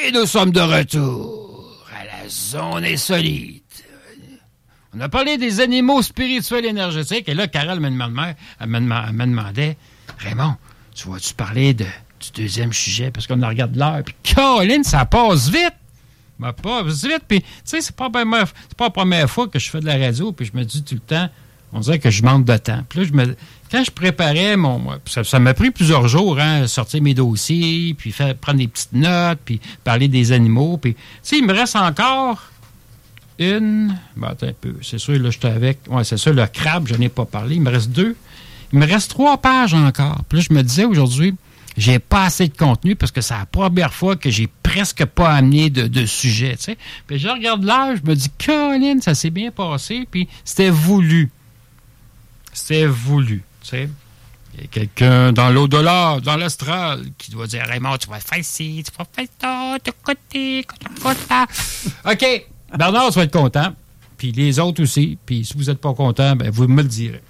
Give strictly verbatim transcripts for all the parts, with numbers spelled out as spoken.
Et nous sommes de retour à la zone insolite. On a parlé des animaux spirituels énergétiques. Et là, Carole me demandait, elle me, elle me demandait, Raymond, tu vas-tu parler de, du deuxième sujet? Parce qu'on regarde l'heure. Puis, Caroline, ça passe vite. Ça passe vite. Puis, tu sais, c'est pas, c'est pas la première fois que je fais de la radio. Puis, je me dis tout le temps, on dirait que je manque de temps. Puis là, je me, quand je préparais mon... Ça, ça m'a pris plusieurs jours, hein, sortir mes dossiers, puis faire, prendre des petites notes, puis parler des animaux. Puis, tu sais, il me reste encore une... Ben, attends un peu. C'est sûr, là, j'étais avec... Ouais, c'est sûr, le crabe, je n'ai pas parlé. Il me reste deux. Il me reste trois pages encore. Puis là, je me disais aujourd'hui, j'ai pas assez de contenu parce que c'est la première fois que j'ai presque pas amené de, de sujet, tu sais. Puis je regarde l'heure, je me dis, Caroline, ça s'est bien passé, puis c'était voulu. C'était voulu, tu sais. Il y a quelqu'un dans l'au-delà, dans l'astral, qui doit dire, Raymond, tu vas faire ci, tu vas faire ça, de côté, de côté. OK, Bernard, tu vas être content, puis les autres aussi, puis si vous n'êtes pas content, ben vous me le direz.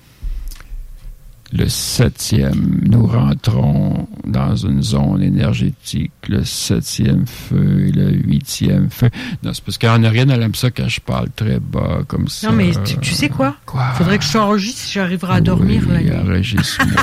Le septième, nous rentrons dans une zone énergétique. Le septième feu et le huitième feu. Non, c'est parce qu'Anne-Rien, elle aime ça quand je parle très bas, comme ça. Non, mais tu, tu sais quoi? Quoi? Faudrait que je t'enregistre si j'arriverai à dormir. Oui, là. enregistre-moi.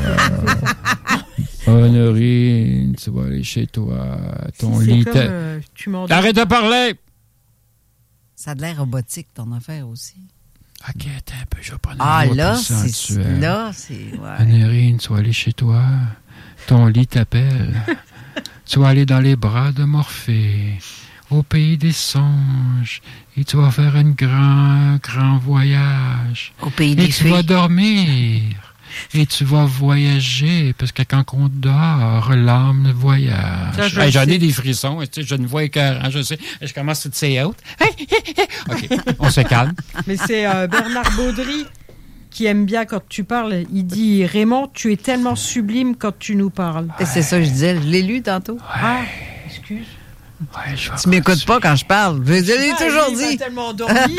Honorine, tu vas aller chez toi. Ton si lit... c'est comme, euh, tu m'endors. Arrête de parler! Ça a de l'air robotique, ton affaire aussi. OK, attends un peu, je vais prendre Ah, une voix là, plus c'est... sensuelle. Là, c'est... Ouais. Honorine, tu vas aller chez toi. Ton lit t'appelle. Tu vas aller dans les bras de Morphée, au pays des songes, et tu vas faire un grand, grand voyage. Au pays et des tu fées. vas dormir. Et tu vas voyager, parce que quand on dort, l'âme voyage. Ça, je Hey, le j'en sais. ai des frissons, tu sais, je ne vois écœurant, je sais. Je commence à te say out. OK, on se calme. Mais c'est euh, Bernard Baudry qui aime bien quand tu parles. Il dit, Raymond, tu es tellement sublime quand tu nous parles. Et c'est ça que je disais. Je l'ai lu tantôt. Ah, excuse. Ouais, je vais Tu m'écoutes continuer. pas quand je parle. Je l'ai Ah, toujours lui, il m'a dit. tellement endormi.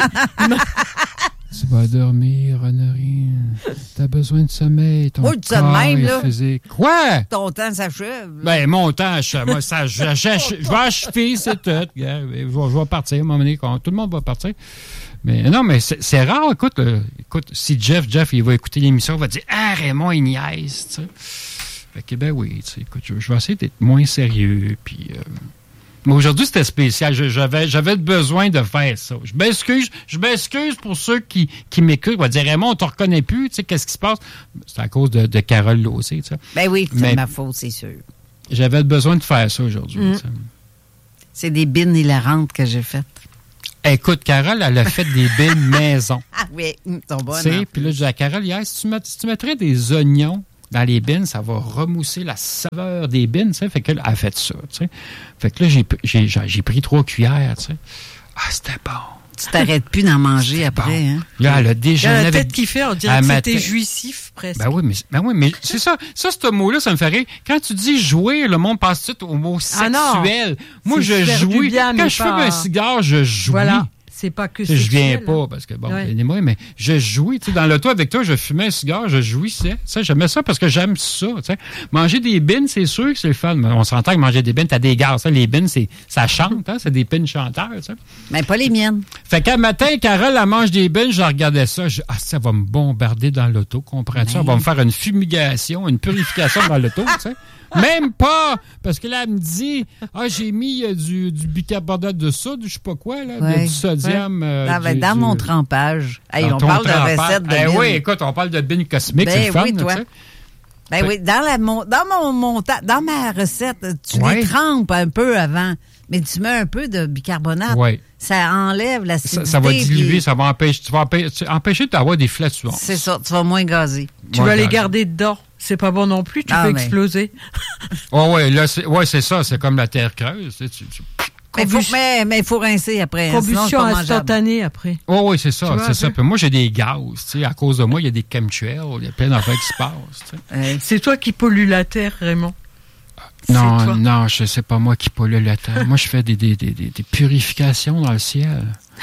Tu vas dormir, Honorine. T'as besoin de sommeil. Ton Oh, tu dis ça de corps même, est là. physique. Quoi? Ton temps s'achève. Ben, mon temps, je, moi, ça, je, je, je, je vais achever, c'est tout. Je vais, je vais partir, à un moment donné, quand tout le monde va partir. Mais non, mais c'est, c'est rare. Écoute, euh, écoute, si Jeff, Jeff, il va écouter l'émission, il va dire, ah, Raymond, il niaise, tu sais. Fait que, ben oui, tu sais, écoute, je, je vais essayer d'être moins sérieux, puis... Euh, mais aujourd'hui, c'était spécial. Je, j'avais, j'avais besoin de faire ça. Je m'excuse, je m'excuse pour ceux qui, qui m'écoutent. Ils vont dire, Raymond, on te reconnaît plus. Tu sais, qu'est-ce qui se passe? C'est à cause de, de Carole Lausée, tu sais. Ben oui, c'est Mais- ma faute, c'est sûr. J'avais besoin de faire ça aujourd'hui. Mm. tu sais. C'est des bines hilarantes que j'ai faites. Écoute, Carole, elle a fait des bines maison. Ah oui, ils sont Tu bonnes. sais, hein. puis là, je dis à Carole, hier, si tu, met- si tu mettrais des oignons dans les bines, ça va remousser la saveur des bines, tu sais. Fait qu'elle a fait ça, tu sais. Fait que là, j'ai, j'ai, j'ai j'ai pris trois cuillères, tu sais. Ah, c'était bon. Tu t'arrêtes plus d'en manger après. Bon. Hein? Là, elle a Il a déjeuné la avec... tête qui fait, on dirait à que matin. c'était jouissif presque. Ben oui, mais, ben oui, mais c'est ça. Ça, ce mot-là, ça me fait rire. Quand tu dis jouer, le monde passe tout au mot Ah non. sexuel. Moi, C'est je faire du jouis. bien, Quand mais je pas- fume un cigare, je jouis. Voilà, c'est pas que Tu sais, je viens sexuel, pas, hein. parce que, bon, Ouais. moi, mais je jouis. Tu sais, dans l'auto avec toi, je fumais un cigare, je jouissais. Tu sais, j'aimais ça parce que j'aime ça. Tu sais. Manger des bines, c'est sûr que c'est le fun. Mais on s'entend que manger des bines, t'as des gaz. Ça, les bines, c'est, ça chante. Hein, c'est des pines chanteurs. Tu sais. Mais pas les miennes. Fait qu'un matin, Carole, elle mange des bines, je regardais ça. Je, ah, ça va me bombarder dans l'auto, comprends-tu? Mais- Elle va me faire une fumigation, une purification dans l'auto, tu sais. Même pas! Parce que là, elle me dit, ah, j'ai mis euh, du, du bicarbonate de soude, je sais pas quoi, là, Ouais. du sodium. euh, Dans, ben, du- dans du- mon trempage. Hey, dans on ton parle de trempage. recettes de Eh bines. oui, écoute, on parle de bines cosmiques, Ben c'est le fun, oui, là, toi. tu sais. Ben Fait- oui, dans, la, mon, dans mon monta- dans ma recette, tu Ouais. les trempes un peu avant, mais tu mets un peu de bicarbonate. Ouais. Ça enlève Ça, l'acidité. ça va diluer, puis ça va empêcher, tu vas empêcher, empêcher d'avoir des flatulences. C'est ça, tu vas moins gazer. Tu Ouais, vas les regarde. garder dedans. C'est pas bon non plus, tu Ah, peux mais- exploser. Oh, ouais, là, c'est, ouais, c'est ça, c'est comme la terre creuse. Tu sais, tu- tu- Mais il faut, Combustion- mais, mais faut rincer après. hein, sinon, c'est Combustion pas mangeable. instantanée après. Oh oui, c'est ça, Tu vois, c'est ça. un peu? Puis moi, j'ai des gaz, tu sais, à cause de moi, il y a des chemtrails, il y a plein d'affaires qui se passent, tu sais. Euh, C'est toi qui pollues la terre, Raymond. C'est Non, toi. non, je sais pas moi qui pollue le temps. Moi, je fais des, des, des, des, des purifications dans le ciel.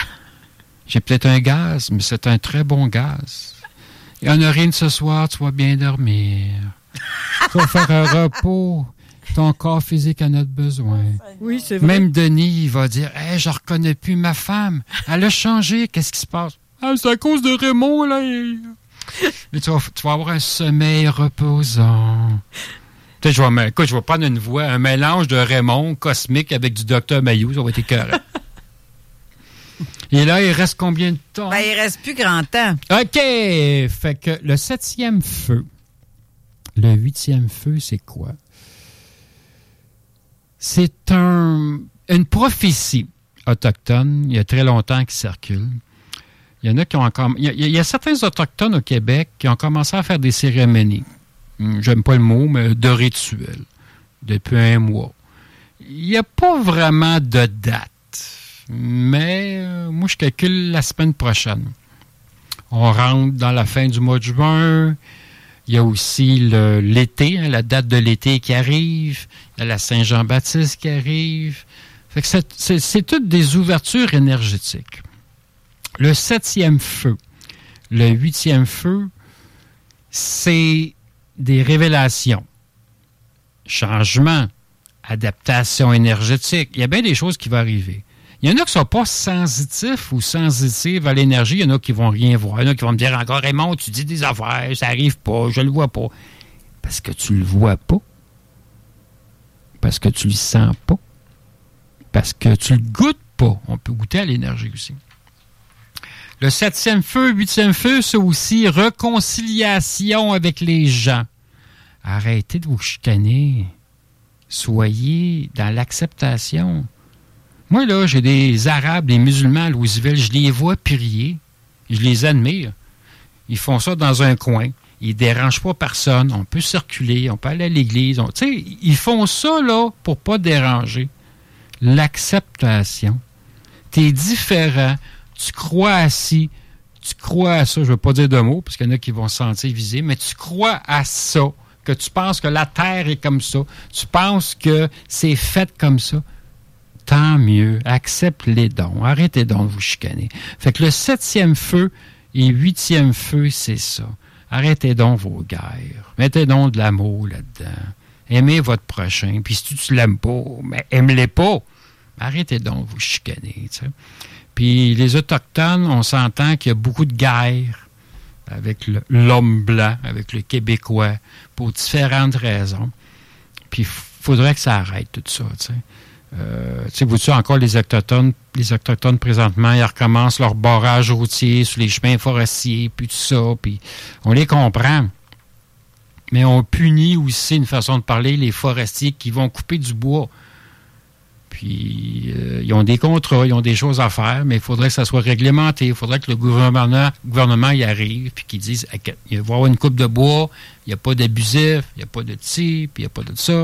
J'ai peut-être un gaz, mais c'est un très bon gaz. Et Honorine, ce soir, tu vas bien dormir. Tu vas faire un repos Ton corps physique en a besoin. Oui, c'est vrai. Même Denis, il va dire hey, je reconnais plus ma femme. Elle a changé. Qu'est-ce qui se passe? Ah, c'est à cause de Raymond, là. Mais tu vas, tu vas avoir un sommeil reposant. Peut-être, je vais, écoute, je vais prendre une voix, un mélange de Raymond cosmique avec du docteur Mayou. Ça va être écœurant. Et là, il reste combien de temps? Ben, il reste plus grand temps. OK. Fait que le septième feu, le huitième feu, c'est quoi? C'est un, une prophétie autochtone, il y a très longtemps qui circule. Il y en a qui ont encore... Il y a, il y a certains Autochtones au Québec qui ont commencé à faire des cérémonies. J'aime pas le mot, mais de rituels. Depuis un mois. Il n'y a pas vraiment de date. Mais euh, moi, je calcule la semaine prochaine. On rentre dans la fin du mois de juin. Il y a aussi le, l'été, hein, la date de l'été qui arrive. Il y a la Saint-Jean-Baptiste qui arrive. Fait que c'est, c'est, c'est toutes des ouvertures énergétiques. Le septième feu, le huitième feu, c'est des révélations, changements, adaptation énergétique. Il y a bien des choses qui vont arriver. Il y en a qui ne sont pas sensitifs ou sensitives à l'énergie. Il y en a qui ne vont rien voir. Il y en a qui vont me dire encore, Raymond, tu dis des affaires, ça n'arrive pas, je ne le vois pas. Parce que tu ne le vois pas. Parce que tu ne le sens pas. Parce que tu ne le goûtes pas. On peut goûter à l'énergie aussi. Le septième feu, huitième feu, c'est aussi réconciliation avec les gens. Arrêtez de vous chicaner. Soyez dans l'acceptation. Moi, là, j'ai des Arabes, des musulmans à Louisville, je les vois prier. Je les admire. Ils font ça dans un coin. Ils ne dérangent pas personne. On peut circuler, on peut aller à l'église. Tu sais, ils font ça, là, pour pas déranger. L'acceptation. Tu es différent. Tu crois à ci. Tu crois à ça. Je ne veux pas dire de mots, parce qu'il y en a qui vont se sentir visés, mais tu crois à ça. Que tu penses que la Terre est comme ça. Tu penses que c'est fait comme ça. Tant mieux. Accepte les dons. Arrêtez donc de vous chicaner. Fait que le septième feu et huitième feu, c'est ça. Arrêtez donc vos guerres. Mettez donc de l'amour là-dedans. Aimez votre prochain. Puis si tu ne l'aimes pas, mais aime-les pas. Arrêtez donc de vous chicaner. T'sais. Puis les Autochtones, on s'entend qu'il y a beaucoup de guerres avec le, l'homme blanc, avec le Québécois, pour différentes raisons. Puis il faudrait que ça arrête tout ça, tu sais. Euh, tu sais, vous-tu encore les Autochtones, les Autochtones présentement, ils recommencent leur barrage routier sur les chemins forestiers, puis tout ça, puis on les comprend. Mais on punit aussi, une façon de parler, les forestiers qui vont couper du bois. Puis, euh, ils ont des contrats, ils ont des choses à faire, mais il faudrait que ça soit réglementé. Il faudrait que le gouvernement, gouvernement y arrive, puis qu'ils disent, il va y avoir une coupe de bois, il n'y a pas d'abusif, il n'y a pas de ci, puis il n'y a pas de ça.